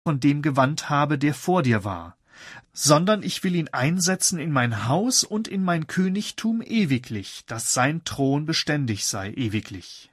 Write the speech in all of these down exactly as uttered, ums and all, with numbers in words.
von dem gewandt habe, der vor dir war, sondern ich will ihn einsetzen in mein Haus und in mein Königtum ewiglich, dass sein Thron beständig sei ewiglich.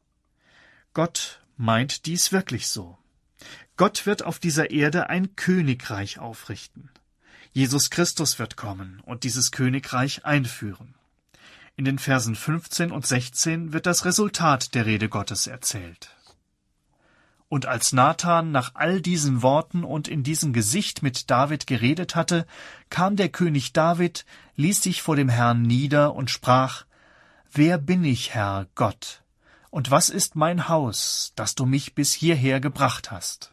Gott meint dies wirklich so. Gott wird auf dieser Erde ein Königreich aufrichten. Jesus Christus wird kommen und dieses Königreich einführen. In den Versen fünfzehn und sechzehn wird das Resultat der Rede Gottes erzählt. Und als Nathan nach all diesen Worten und in diesem Gesicht mit David geredet hatte, kam der König David, ließ sich vor dem Herrn nieder und sprach: Wer bin ich, Herr Gott? Und was ist mein Haus, dass du mich bis hierher gebracht hast?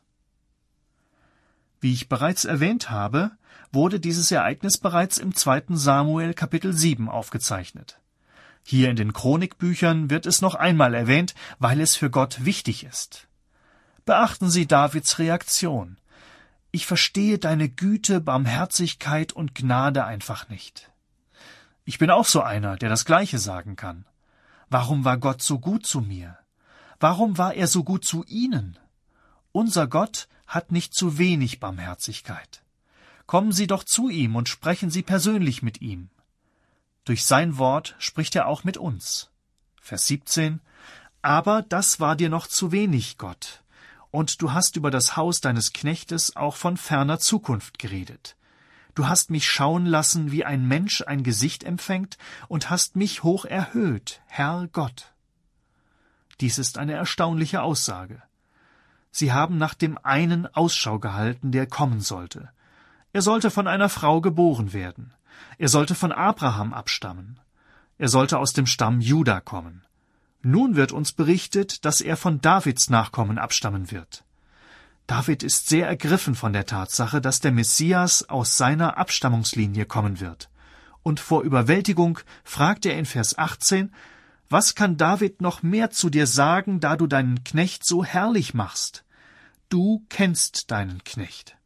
Wie ich bereits erwähnt habe, wurde dieses Ereignis bereits im zweiten Samuel Kapitel sieben aufgezeichnet. Hier in den Chronikbüchern wird es noch einmal erwähnt, weil es für Gott wichtig ist. Beachten Sie Davids Reaktion. Ich verstehe deine Güte, Barmherzigkeit und Gnade einfach nicht. Ich bin auch so einer, der das Gleiche sagen kann. Warum war Gott so gut zu mir? Warum war er so gut zu Ihnen? Unser Gott hat nicht zu wenig Barmherzigkeit. Kommen Sie doch zu ihm und sprechen Sie persönlich mit ihm. Durch sein Wort spricht er auch mit uns. Vers siebzehn. Aber das war dir noch zu wenig, Gott. Und du hast über das Haus deines Knechtes auch von ferner Zukunft geredet. Du hast mich schauen lassen, wie ein Mensch ein Gesicht empfängt, und hast mich hoch erhöht, Herr Gott. Dies ist eine erstaunliche Aussage. Sie haben nach dem einen Ausschau gehalten, der kommen sollte. Er sollte von einer Frau geboren werden. Er sollte von Abraham abstammen. Er sollte aus dem Stamm Juda kommen. Nun wird uns berichtet, dass er von Davids Nachkommen abstammen wird. David ist sehr ergriffen von der Tatsache, dass der Messias aus seiner Abstammungslinie kommen wird. Und vor Überwältigung fragt er in Vers achtzehn, was kann David noch mehr zu dir sagen, da du deinen Knecht so herrlich machst? Du kennst deinen Knecht.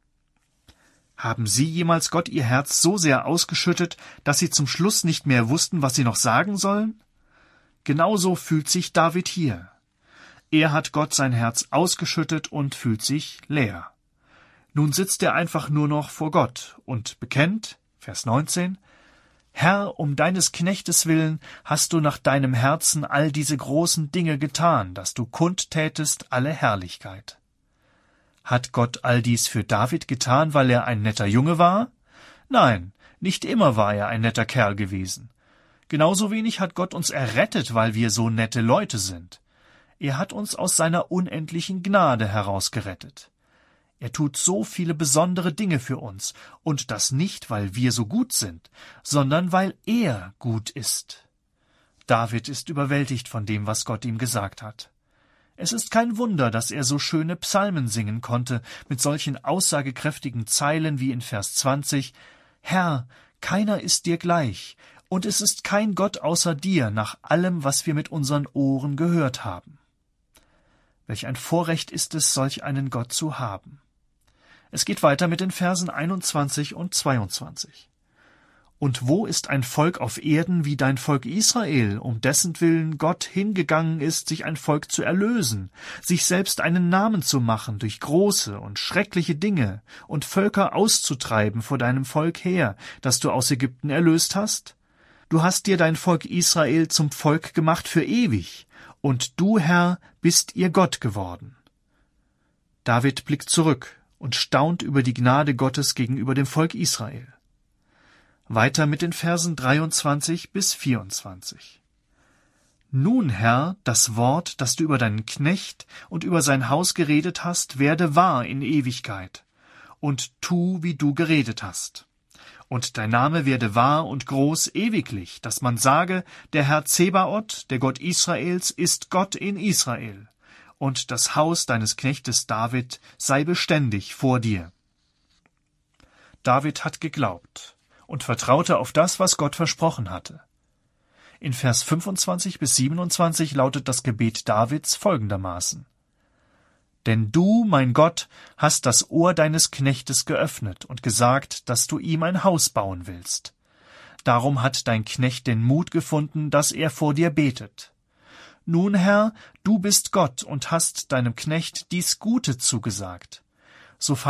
Haben Sie jemals Gott Ihr Herz so sehr ausgeschüttet, dass Sie zum Schluss nicht mehr wussten, was Sie noch sagen sollen? Genauso fühlt sich David hier. Er hat Gott sein Herz ausgeschüttet und fühlt sich leer. Nun sitzt er einfach nur noch vor Gott und bekennt, Vers neunzehn, Herr, um deines Knechtes willen hast du nach deinem Herzen all diese großen Dinge getan, dass du kundtätest alle Herrlichkeit. Hat Gott all dies für David getan, weil er ein netter Junge war? Nein, nicht immer war er ein netter Kerl gewesen. Genauso wenig hat Gott uns errettet, weil wir so nette Leute sind. Er hat uns aus seiner unendlichen Gnade herausgerettet. Er tut so viele besondere Dinge für uns, und das nicht, weil wir so gut sind, sondern weil er gut ist. David ist überwältigt von dem, was Gott ihm gesagt hat. Es ist kein Wunder, dass er so schöne Psalmen singen konnte, mit solchen aussagekräftigen Zeilen wie in Vers zwanzig, Herr, keiner ist dir gleich, und es ist kein Gott außer dir, nach allem, was wir mit unseren Ohren gehört haben. Welch ein Vorrecht ist es, solch einen Gott zu haben. Es geht weiter mit den Versen einundzwanzig und zweiundzwanzig. Und wo ist ein Volk auf Erden wie dein Volk Israel, um dessen Willen Gott hingegangen ist, sich ein Volk zu erlösen, sich selbst einen Namen zu machen durch große und schreckliche Dinge und Völker auszutreiben vor deinem Volk her, das du aus Ägypten erlöst hast? Du hast dir dein Volk Israel zum Volk gemacht für ewig, und du, Herr, bist ihr Gott geworden. David blickt zurück und staunt über die Gnade Gottes gegenüber dem Volk Israel. Weiter mit den Versen dreiundzwanzig bis vierundzwanzig. Nun, Herr, das Wort, das du über deinen Knecht und über sein Haus geredet hast, werde wahr in Ewigkeit, und tu, wie du geredet hast. Und dein Name werde wahr und groß ewiglich, dass man sage, der Herr Zebaoth, der Gott Israels, ist Gott in Israel, und das Haus deines Knechtes David sei beständig vor dir. David hat geglaubt und vertraute auf das, was Gott versprochen hatte. In Vers fünfundzwanzig bis siebenundzwanzig lautet das Gebet Davids folgendermaßen: Denn du, mein Gott, hast das Ohr deines Knechtes geöffnet und gesagt, dass du ihm ein Haus bauen willst. Darum hat dein Knecht den Mut gefunden, dass er vor dir betet. Nun, Herr, du bist Gott und hast deinem Knecht dies Gute zugesagt. so